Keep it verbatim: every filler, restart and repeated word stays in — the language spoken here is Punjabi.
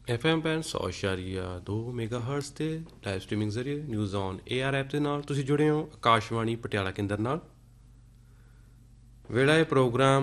ਐਫ ਐਮ ਪੈਨ ਸੌ ਇਸ਼ਾਰੀਆ ਦੋ ਮੈਗਾ ਹਰਟਸ 'ਤੇ ਲਾਈਵ ਸਟ੍ਰੀਮਿੰਗ ਜ਼ਰੀਏ news on A R app ਦੇ ਨਾਲ ਤੁਸੀਂ ਜੁੜੇ ਹੋ ਆਕਾਸ਼ਵਾਣੀ ਪਟਿਆਲਾ ਕੇਂਦਰ ਨਾਲ। ਵੇਲਾ ਇਹ ਪ੍ਰੋਗਰਾਮ